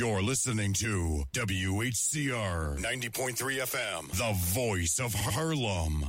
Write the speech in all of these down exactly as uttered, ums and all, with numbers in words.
You're listening to W H C R ninety point three F M, the voice of Harlem.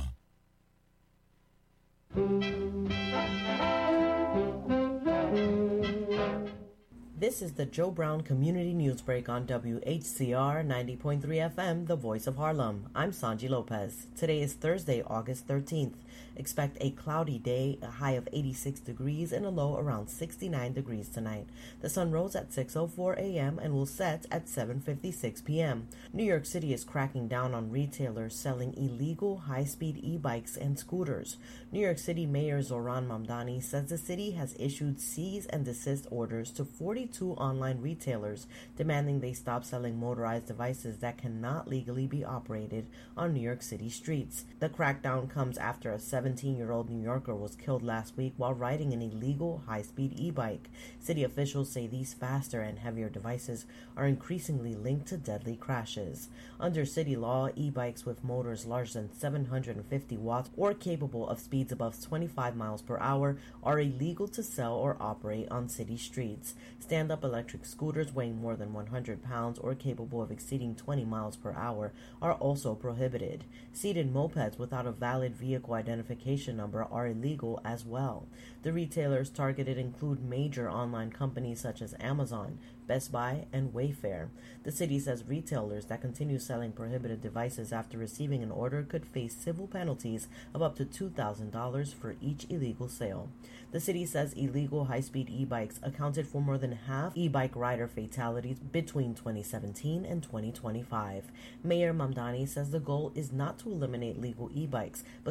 This is the Joe Brown Community News Break on W H C R ninety point three F M, the voice of Harlem. I'm Sanji Lopez. Today is Thursday, August thirteenth. Expect a cloudy day, a high of eighty-six degrees and a low around sixty-nine degrees tonight. The sun rose at six oh four a.m. and will set at seven fifty-six p.m. New York City is cracking down on retailers selling illegal high-speed e-bikes and scooters. New York City Mayor Zohran Mamdani says the city has issued cease and desist orders to forty-two online retailers, demanding they stop selling motorized devices that cannot legally be operated on New York City streets. The crackdown comes after a seventeen-year-old New Yorker was killed last week while riding an illegal high-speed e-bike. City officials say these faster and heavier devices are increasingly linked to deadly crashes. Under city law, e-bikes with motors larger than seven hundred fifty watts or capable of speeds above twenty-five miles per hour are illegal to sell or operate on city streets. Stand-up electric scooters weighing more than one hundred pounds or capable of exceeding twenty miles per hour are also prohibited. Seated mopeds without a valid vehicle identification number are illegal as well. The retailers targeted include major online companies such as Amazon, Best Buy, and Wayfair. The city says retailers that continue selling prohibited devices after receiving an order could face civil penalties of up to two thousand dollars for each illegal sale. The city says illegal high-speed e-bikes accounted for more than half e-bike rider fatalities between twenty seventeen and twenty twenty-five. Mayor Mamdani says the goal is not to eliminate legal e-bikes, but